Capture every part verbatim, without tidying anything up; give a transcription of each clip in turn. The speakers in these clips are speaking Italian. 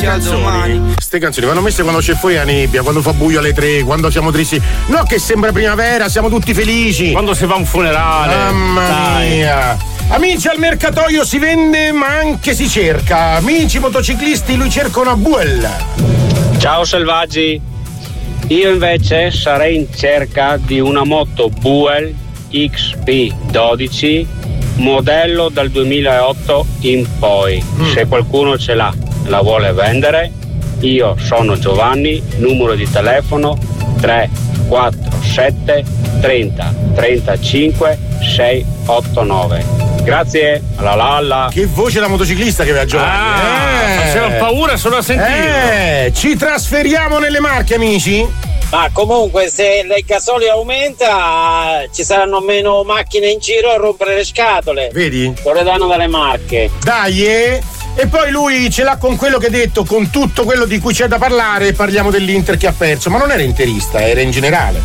canzoni, ste canzoni vanno messe quando c'è fuori la nebbia, quando fa buio alle tre, quando siamo tristi. No, che sembra primavera, siamo tutti felici. Quando si va a un funerale. Mamma Dai. mia. Amici, al mercatoio si vende ma anche si cerca. Amici motociclisti, lui cerca una buella. Ciao selvaggi, io invece sarei in cerca di una moto Buell X P dodici modello dal duemilaotto in poi. Mm. Se qualcuno ce l'ha, la vuole vendere, io sono Giovanni, numero di telefono tre quattro sette trenta trentacinque seicentottanove. Grazie, la la la. Che voce da motociclista che aveva Giovanni. Ah, eh. faceva paura solo a sentire. Eh, ci trasferiamo nelle Marche, amici. Ma comunque se il gasolio aumenta ci saranno meno macchine in giro a rompere le scatole. Vedi? Loredano dalle Marche. Dai, eh? E poi lui ce l'ha con quello che ha detto, con tutto quello di cui c'è da parlare. Parliamo dell'Inter che ha perso, ma non era interista, era in generale.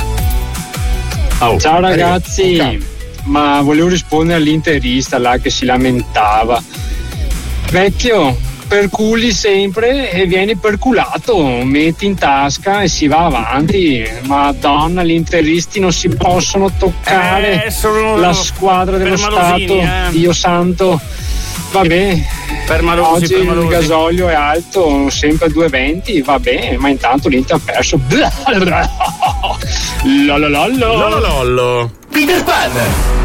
Oh, ciao ragazzi, arriva. Ma volevo rispondere all'interista là che si lamentava. Vecchio, perculi sempre e vieni perculato, metti in tasca e si va avanti. Madonna, gli interisti non si possono toccare, eh, sono la squadra dello Stato, eh. Dio santo. Vabbè, Permalosi, oggi permalosi. Il gasolio è alto, sempre due venti, va bene, ma intanto l'Inter ha perso. Lololollo. Peter Pan.